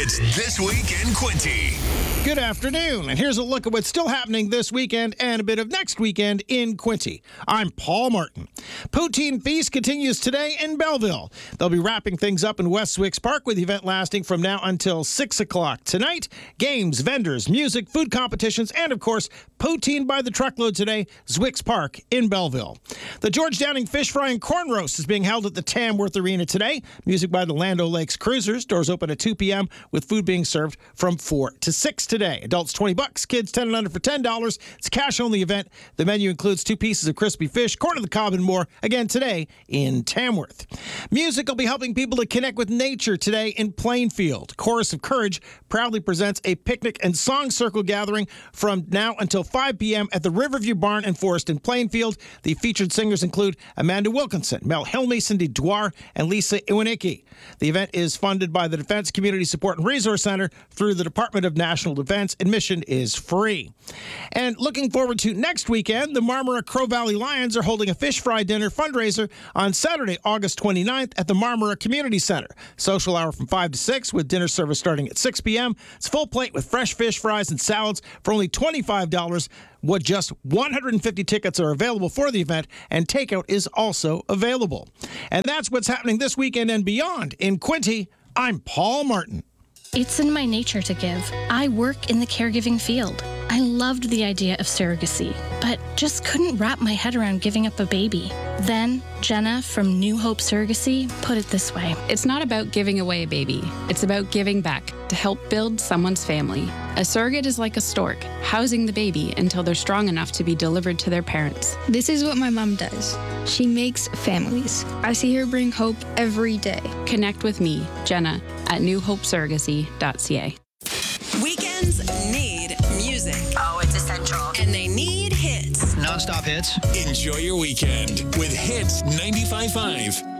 It's This Week in Quinty. Good afternoon, and here's a look at what's still happening this weekend and a bit of next weekend in Quinty. I'm Paul Martin. Poutine Feast continues today in Belleville. They'll be wrapping things up in West Zwicks Park with the event lasting from now until 6 o'clock tonight. Games, vendors, music, food competitions, and of course, poutine by the truckload today, Zwicks Park in Belleville. The George Downing Fish Fry and Corn Roast is being held at the Tamworth Arena today. Music by the Land O' Lakes Cruisers. Doors open at 2 p.m. with food being served from 4 to 6 today. Adults $20, kids 10 and under for $10. It's a cash-only event. The menu includes 2 pieces of crispy fish, corn on the cob, and more. Again, today in Tamworth. Music will be helping people to connect with nature today in Plainfield. Chorus of Courage proudly presents a picnic and song circle gathering from now until 5 p.m. at the Riverview Barn and Forest in Plainfield. The featured singers include Amanda Wilkinson, Mel Hilmy, Cindy Dwar, and Lisa Iwanicki. The event is funded by the Defense Community Support and Resource Center through the Department of National Defense. Admission is free. And looking forward to next weekend, the Marmora Crow Valley Lions are holding a fish fry dinner fundraiser on Saturday, August 29th at the Marmora Community Center. Social hour from 5 to 6 with dinner service starting at 6 p.m. It's full plate with fresh fish fries and salads for only $25. What just 150 tickets are available for the event, and takeout is also available. And that's what's happening this weekend and beyond. In Quinty, I'm Paul Martin. It's in my nature to give. I work in the caregiving field. I loved the idea of surrogacy, but just couldn't wrap my head around giving up a baby. Then, Jenna from New Hope Surrogacy put it this way. It's not about giving away a baby. It's about giving back to help build someone's family. A surrogate is like a stork, housing the baby until they're strong enough to be delivered to their parents. This is what my mom does. She makes families. I see her bring hope every day. Connect with me, Jenna, at newhopesurrogacy.ca. Weekends need music. Oh, it's essential. And they need hits. Non-stop hits. Enjoy your weekend with Hits 95.5.